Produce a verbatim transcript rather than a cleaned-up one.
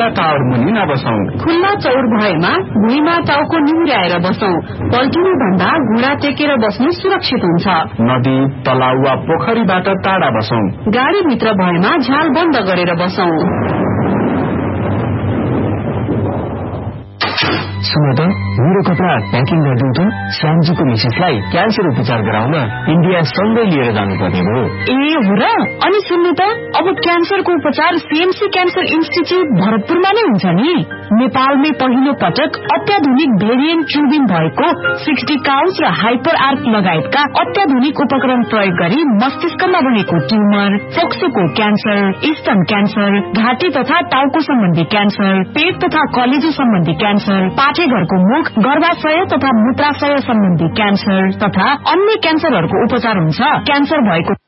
खुल्ला टावर मुनि नबसौं। खुल्ला चौर भएमा भुइँमा टाउको निहुर्याएर बसौं। पल्टिनु भन्दा घुँडा टेकेर बस्नु सुरक्षित हुन्छ। नदी, तलाउ वा पोखरीबाट टाढा बसौं। गाडीभित्र भएमा झ्याल बन्द गरेर बसौं। सुन त, मेरो कपडा प्याकिङ गरिदिउँ त। श्यामजीको मिसेसलाई क्यान्सर उपचार गराउन इन्डिया सँगै लिएर जानुपर्ने हो। ए हो र? अनि सुन्नु त, अब क्यान्सरको उपचार सीएमसी क्यान्सर इन्स्टिच्युट भरतपुरमा नै हुन्छ नि। नेपालमै पहिलो पटक अत्याधुनिक भेरिएन्ट ट्युबिङ भएको सिक्सटी काउच र हाइपर आर्क लगायतका अत्याधुनिक उपकरण प्रयोग गरी मस्तिष्कमा रहेको ट्युमर, फोक्सोको क्यान्सर, स्तन क्यान्सर, घाँटी तथा टाउको सम्बन्धी क्यान्सर, पेट तथा कलेजो सम्बन्धी क्यान्सर, पाठेघरको मुख, गर्भाशय तथा मूत्राशय सम्बन्धी क्यान्सर तथा अन्य क्यान्सरहरूको उपचार हुन्छ। क्यान्सर भएको